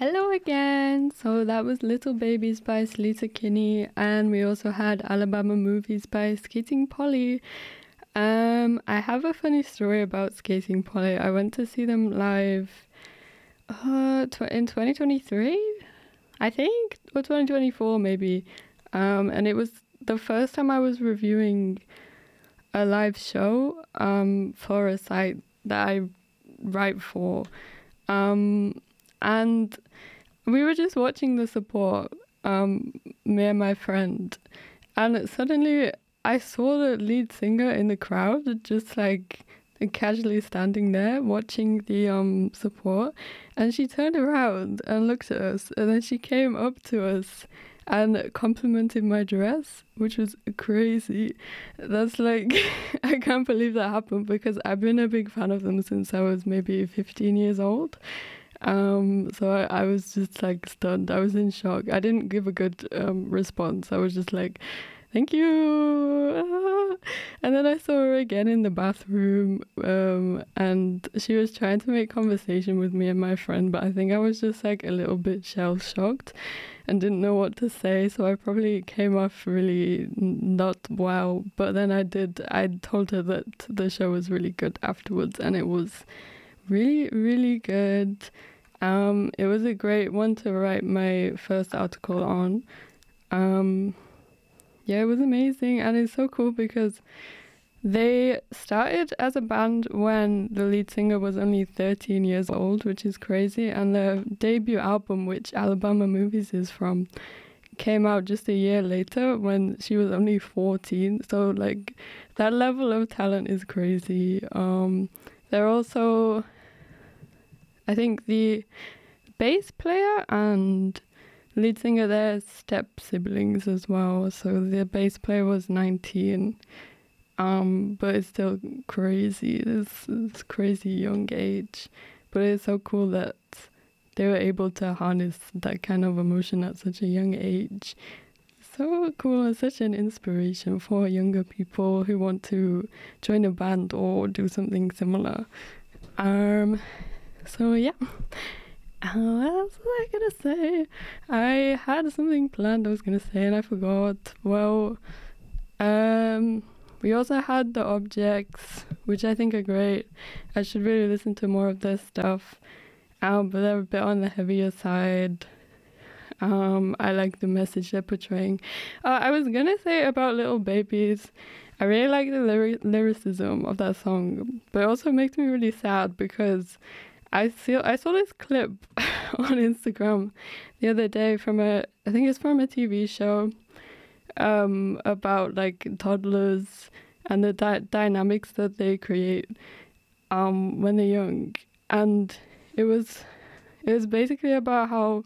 Hello again. So that was Little Babies by Lisa Kinney, and we also had Alabama Movies by Skating Polly. I have a funny story about Skating Polly. I went to see them live in 2023, I think, or 2024 maybe. And it was the first time I was reviewing a live show for a site that I write for. And we were just watching the support, me and my friend, and suddenly I saw the lead singer in the crowd, just like casually standing there watching the support, and she turned around and looked at us, and then she came up to us and complimented my dress, which was crazy. That's like, I can't believe that happened because I've been a big fan of them since I was maybe 15 years old. So I was just like stunned. I was in shock. I didn't give a good response. I was just like, thank you. And then I saw her again in the bathroom, and she was trying to make conversation with me and my friend, but I think I was just like a little bit shell-shocked and didn't know what to say, so I probably came off really not well. But then I told her that the show was really good afterwards, and it was really, really good. It was a great one to write my first article on. Yeah, it was amazing, and it's so cool because they started as a band when the lead singer was only 13 years old, which is crazy, and the debut album, which Alabama Movies is from, came out just a year later when she was only 14. So like that level of talent is crazy. They're also, I think the bass player and lead singer, they're step siblings as well. So the bass player was 19, but it's still crazy. This crazy young age, but it's so cool that they were able to harness that kind of emotion at such a young age. So cool, and such an inspiration for younger people who want to join a band or do something similar. So yeah. What else was I gonna say? I had something planned I was gonna say and I forgot. Well, we also had The Objects, which I think are great. I should really listen to more of their stuff. But they're a bit on the heavier side. I like the message they're portraying. I was gonna say about Little Babies, I really like the lyricism of that song, but it also makes me really sad because I saw this clip on Instagram the other day I think it's from a TV show, about like toddlers and the dynamics that they create when they're young, and it was basically about how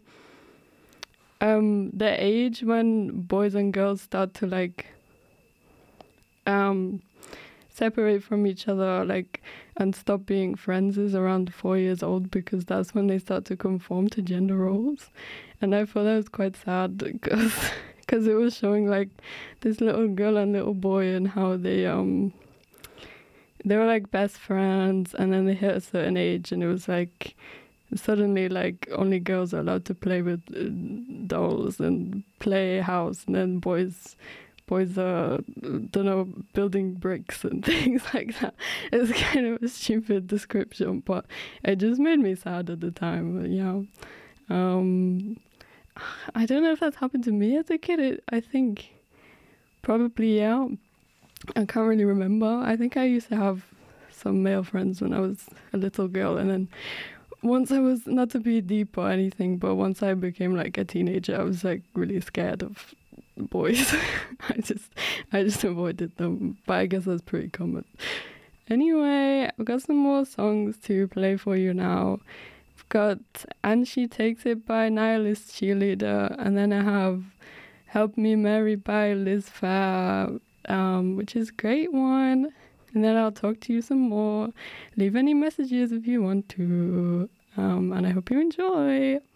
the age when boys and girls start to like separate from each other, like, and stop being friends is around 4 years old, because that's when they start to conform to gender roles. And I thought that was quite sad because it was showing like this little girl and little boy and how they were like best friends, and then they hit a certain age and it was like suddenly like only girls are allowed to play with dolls and play house, and then boys are, don't know, building bricks and things like that. It's kind of a stupid description, but it just made me sad at the time. But yeah, I don't know if that's happened to me as a kid. I think probably, yeah. I can't really remember. I think I used to have some male friends when I was a little girl, and then once I was, not to be deep or anything, but once I became like a teenager, I was like really scared of boys. I just avoided them, but I guess that's pretty common. Anyway, I've got some more songs to play for you now. I've got And She Takes It by Nihilist Cheerleader, and then I have Help Me Mary by Liz Phair, which is a great one. And then I'll talk to you some more. Leave any messages if you want to, and I hope you enjoy.